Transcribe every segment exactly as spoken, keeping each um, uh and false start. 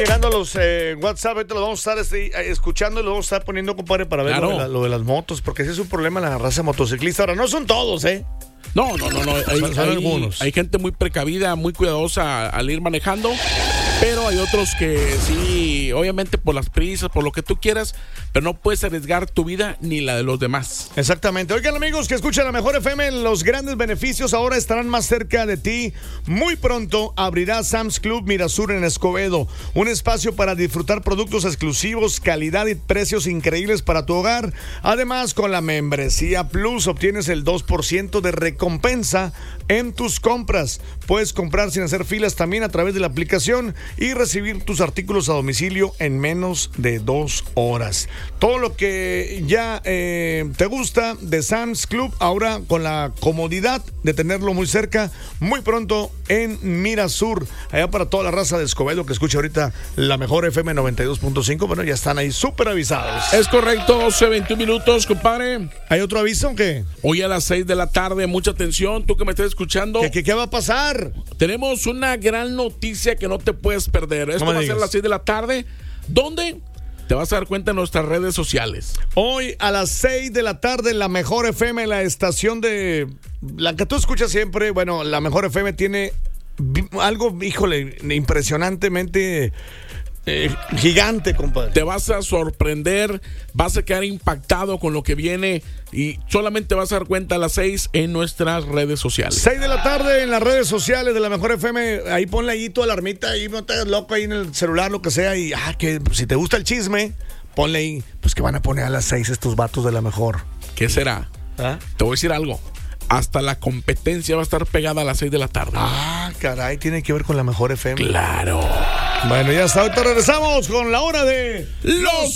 Llegando a los eh, WhatsApp, ahorita lo vamos a estar este, escuchando y lo vamos a estar poniendo, compadre, para ver Claro. lo, de la- lo de las motos, porque ese es un problema en la raza motociclista. Ahora, no son todos, ¿eh? No, no, no, no. Hay, Son- son hay- algunos. hay gente muy precavida, muy cuidadosa al ir manejando, pero hay otros que sí, obviamente por las prisas, por lo que tú quieras, pero no puedes arriesgar tu vida ni la de los demás. Exactamente. Oigan, amigos que escuchan la Mejor F M, los grandes beneficios ahora estarán más cerca de ti. Muy pronto abrirá Sam's Club Mirasur en Escobedo, un espacio para disfrutar productos exclusivos, calidad y precios increíbles para tu hogar. Además, con la membresía Plus obtienes el dos por ciento de recompensa en tus compras. Puedes comprar sin hacer filas también a través de la aplicación y recibir tus artículos a domicilio en menos de dos horas. Todo lo que ya eh, te gusta de Sam's Club, ahora con la comodidad de tenerlo muy cerca, muy pronto en Mirasur, allá para toda la raza de Escobedo que escucha ahorita la Mejor F M noventa y dos punto cinco. Bueno, ya están ahí súper avisados. Es correcto, doce veintiún minutos, compadre. ¿Hay otro aviso o qué? Hoy a las seis de la tarde, mucha atención, tú que me estás escuchando. ¿Qué, qué, qué va a pasar? Tenemos una gran noticia que no te puedes perder. Esto No me va a ser a digas. las seis de la tarde. ¿Dónde? Te vas a dar cuenta en nuestras redes sociales. Hoy a las seis de la tarde, la Mejor F M, la estación de... La que tú escuchas siempre, bueno, la Mejor F M tiene vi- algo, híjole, impresionantemente eh, gigante, compadre. Te vas a sorprender, vas a quedar impactado con lo que viene y solamente vas a dar cuenta a las seis en nuestras redes sociales. seis de la tarde en las redes sociales de la Mejor F M, ahí ponle ahí tu alarmita, ahí no te hagas loco ahí en el celular, lo que sea, y ah, que si te gusta el chisme, ponle ahí, pues que van a poner a las seis estos vatos de la Mejor. ¿Qué será? ¿Ah? Te voy a decir algo. Hasta la competencia va a estar pegada a las seis de la tarde. Ah, caray, tiene que ver con la Mejor F M. Claro. Bueno, ya está, ahorita regresamos con la hora de ¡Los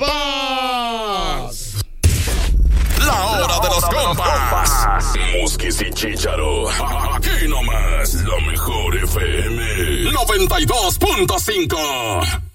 compas! La hora de los compas. Musquis y Chícharo. Aquí nomás, la Mejor F M noventa y dos punto cinco.